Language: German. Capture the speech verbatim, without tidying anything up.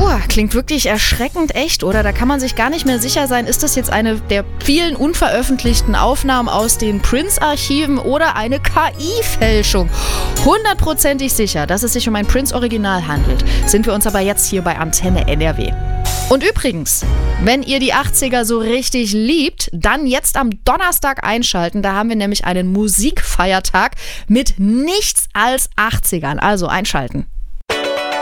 Puh, klingt wirklich erschreckend echt, oder? Da kann man sich gar nicht mehr sicher sein, ist das jetzt eine der vielen unveröffentlichten Aufnahmen aus den Prince-Archiven oder eine K I-Fälschung? Hundertprozentig sicher, dass es sich um ein Prince-Original handelt, sind wir uns aber jetzt hier bei Antenne N R W. Und übrigens, wenn ihr die achtziger so richtig liebt, dann jetzt am Donnerstag einschalten. Da haben wir nämlich einen Musikfeiertag mit nichts als achtzigern. Also einschalten.